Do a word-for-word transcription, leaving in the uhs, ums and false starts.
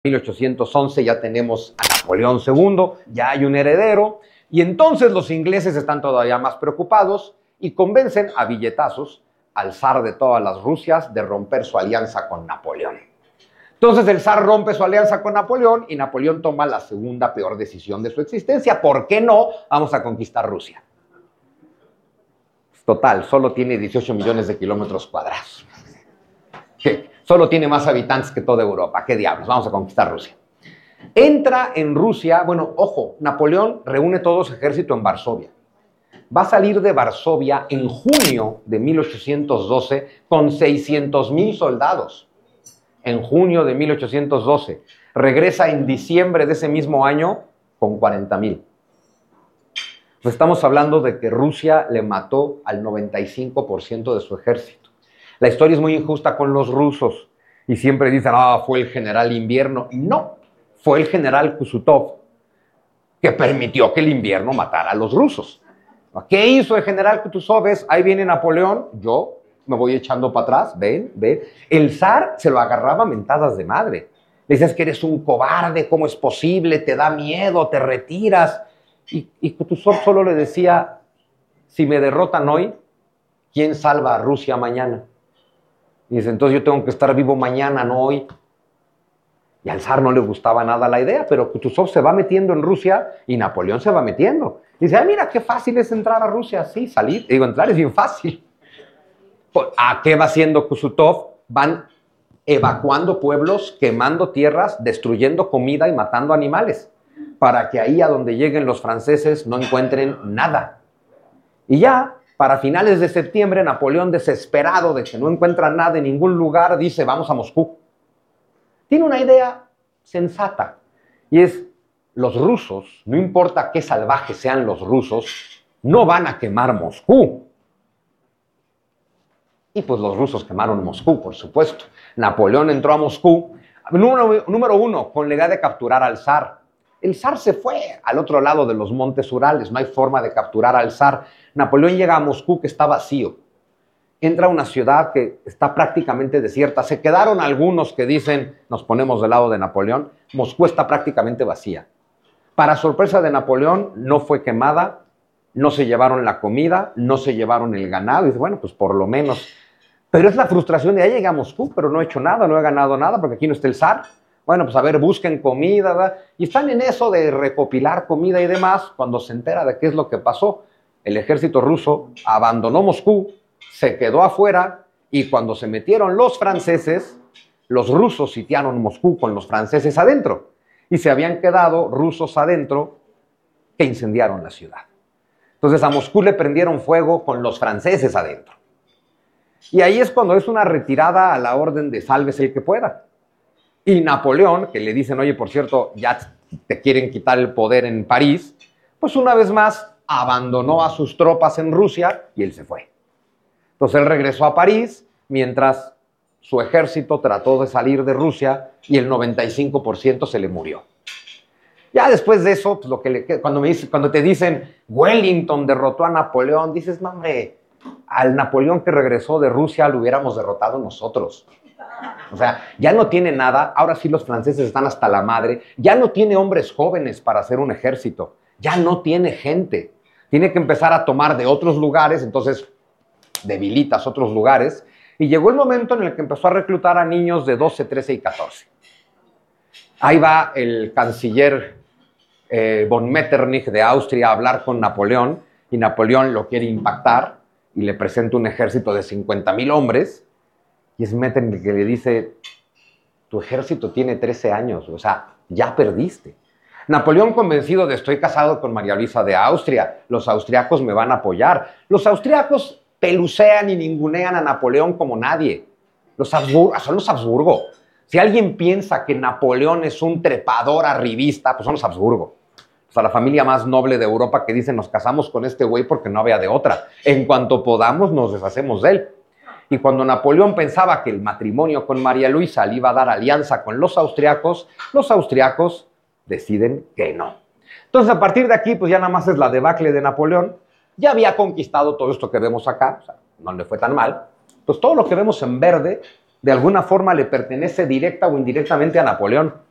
mil ochocientos once ya tenemos a Napoleón segundo, ya hay un heredero, y entonces los ingleses están todavía más preocupados y convencen a billetazos al zar de todas las Rusias de romper su alianza con Napoleón. Entonces el zar rompe su alianza con Napoleón y Napoleón toma la segunda peor decisión de su existencia. ¿Por qué no? Vamos a conquistar Rusia. Total, solo tiene dieciocho millones de kilómetros cuadrados. ¿Qué? Solo tiene más habitantes que toda Europa. ¿Qué diablos? Vamos a conquistar Rusia. Entra en Rusia, bueno, ojo, Napoleón reúne todo su ejército en Varsovia. Va a salir de Varsovia en junio de mil ochocientos doce con seiscientos mil soldados. En junio de mil ochocientos doce. Regresa en diciembre de ese mismo año con cuarenta mil. Pues estamos hablando de que Rusia le mató al noventa y cinco por ciento de su ejército. La historia es muy injusta con los rusos y siempre dicen, ah, fue el general Invierno. Y no, fue el general Kutuzov que permitió que el invierno matara a los rusos. ¿Qué hizo el general Kutuzov? Es, ahí viene Napoleón, yo me voy echando para atrás, ven, ven. El zar se lo agarraba a mentadas de madre. Le decías que eres un cobarde, ¿cómo es posible? Te da miedo, te retiras. Y, y Kutuzov solo le decía, si me derrotan hoy, ¿quién salva a Rusia mañana? Y dice, entonces yo tengo que estar vivo mañana, no hoy. Y al zar no le gustaba nada la idea, pero Kutuzov se va metiendo en Rusia y Napoleón se va metiendo. Y dice, ah, mira, qué fácil es entrar a Rusia. Sí, salir. Digo, entrar es bien fácil. ¿A qué va haciendo Kutuzov? Van evacuando pueblos, quemando tierras, destruyendo comida y matando animales, para que ahí a donde lleguen los franceses no encuentren nada. Y ya, para finales de septiembre, Napoleón, desesperado de que no encuentra nada en ningún lugar, dice, vamos a Moscú. Tiene una idea sensata, y es, los rusos, no importa qué salvajes sean los rusos, no van a quemar Moscú. Y pues los rusos quemaron Moscú, por supuesto. Napoleón entró a Moscú, número, número uno, con la idea de capturar al zar. El zar se fue al otro lado de los montes Urales, no hay forma de capturar al zar. Napoleón llega a Moscú, que está vacío. Entra a una ciudad que está prácticamente desierta. Se quedaron algunos que dicen, nos ponemos del lado de Napoleón. Moscú está prácticamente vacía. Para sorpresa de Napoleón, no fue quemada, no se llevaron la comida, no se llevaron el ganado. Y dice, bueno, pues por lo menos. Pero es la frustración de, ya llegué a Moscú, pero no he hecho nada, no he ganado nada, porque aquí no está el zar. Bueno, pues a ver, busquen comida, ¿verdad? Y están en eso de recopilar comida y demás, cuando se entera de qué es lo que pasó. El ejército ruso abandonó Moscú, se quedó afuera, y cuando se metieron los franceses, los rusos sitiaron Moscú con los franceses adentro. Y se habían quedado rusos adentro que incendiaron la ciudad. Entonces a Moscú le prendieron fuego con los franceses adentro. Y ahí es cuando es una retirada a la orden de sálvese el que pueda. Y Napoleón, que le dicen, oye, por cierto, ya te quieren quitar el poder en París, pues una vez más abandonó a sus tropas en Rusia y él se fue. Entonces él regresó a París mientras su ejército trató de salir de Rusia y el noventa y cinco por ciento se le murió. Ya después de eso, pues lo que le, cuando, me dice, cuando te dicen Wellington derrotó a Napoleón, dices, no hombre, al Napoleón que regresó de Rusia lo hubiéramos derrotado nosotros. O sea, ya no tiene nada, ahora sí los franceses están hasta la madre, ya no tiene hombres jóvenes para hacer un ejército, ya no tiene gente, tiene que empezar a tomar de otros lugares, entonces debilitas otros lugares, y llegó el momento en el que empezó a reclutar a niños de doce, trece y catorce. Ahí va el canciller eh, von Metternich de Austria a hablar con Napoleón, y Napoleón lo quiere impactar, y le presenta un ejército de cincuenta mil hombres, y es Metternich que le dice, tu ejército tiene trece años, o sea, ya perdiste. Napoleón convencido de estoy casado con María Luisa de Austria, los austriacos me van a apoyar. Los austriacos pelucean y ningunean a Napoleón como nadie. Los Habsburgo, son los Habsburgo. Si alguien piensa que Napoleón es un trepador arribista, pues son los Habsburgo. O sea, la familia más noble de Europa que dice, nos casamos con este güey porque no había de otra. En cuanto podamos, nos deshacemos de él. Y cuando Napoleón pensaba que el matrimonio con María Luisa le iba a dar alianza con los austriacos, los austriacos deciden que no. Entonces, a partir de aquí, pues ya nada más es la debacle de Napoleón. Ya había conquistado todo esto que vemos acá, o sea, no le fue tan mal. Pues todo lo que vemos en verde, de alguna forma le pertenece directa o indirectamente a Napoleón.